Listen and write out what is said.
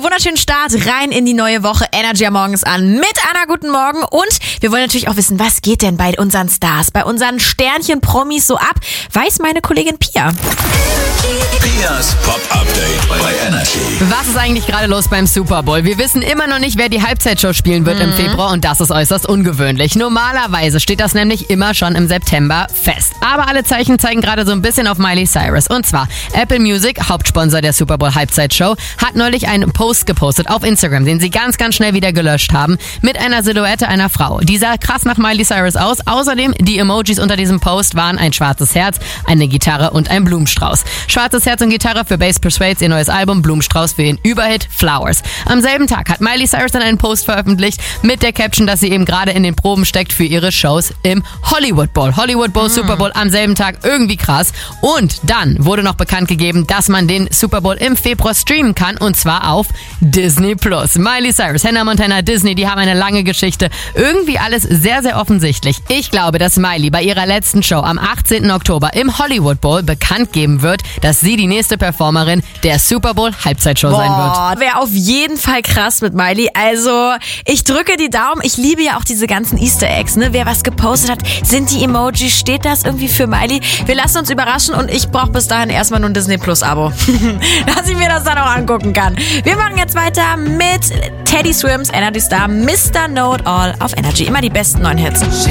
wunderschönen Start rein in die neue Woche. Energy am Morgens an mit Anna. Guten Morgen. Und wir wollen natürlich auch wissen, was geht denn bei unseren Stars, bei unseren Sternchen-Promis so ab? Weiß meine Kollegin Pia. Pias Pop-Update bei Energy. Was ist eigentlich gerade los beim Super Bowl? Wir wissen immer noch nicht, wer die Halbzeitshow spielen wird im Februar und das ist äußerst ungewöhnlich. Normalerweise steht das nämlich immer schon im September fest. Aber alle Zeichen zeigen gerade so ein bisschen auf Miley Cyrus. Und zwar Apple Music, Hauptsponsor der Super Bowl Halbzeitshow, hat neulich einen Post gepostet auf Instagram, den sie ganz, ganz schnell wieder gelöscht haben, mit einer Silhouette einer Frau. Die sah krass nach Miley Cyrus aus. Außerdem, die Emojis unter diesem Post waren ein schwarzes Herz, eine Gitarre und ein Blumenstrauß. Schwarzes Herz und Gitarre für Bass Persuades, ihr neues Album, Blumenstrauß für ihren Überhit Flowers. Am selben Tag hat Miley Cyrus dann einen Post veröffentlicht mit der Caption, dass sie eben gerade in den Proben steckt für ihre Shows im Hollywood Bowl. Hollywood Bowl, Super Bowl am selben Tag, irgendwie krass. Und dann wurde noch bekannt gegeben, dass man den Super Bowl im Februar streamen kann und zwar auf Disney+. Miley Cyrus, Hannah Montana, Disney, die haben eine lange Geschichte. Irgendwie alles sehr, sehr offensichtlich. Ich glaube, dass Miley bei ihrer letzten Show am 18. Oktober im Hollywood Bowl bekannt geben wird, dass sie die nächste Performerin der Super Bowl Halbzeitshow sein wird. Wäre auf jeden Fall krass mit Miley. Also, ich drücke die Daumen. Ich liebe ja auch diese ganzen Easter Eggs, ne? Wer was gepostet hat, sind die Emojis, steht das irgendwie für Miley? Wir lassen uns überraschen und ich brauche bis dahin erstmal nur ein Disney Plus Abo, dass ich mir das dann auch angucken kann. Wir machen jetzt weiter mit Teddy Swims, Energy Star, Mr. Know It All auf Energy. Immer die besten neuen Hits.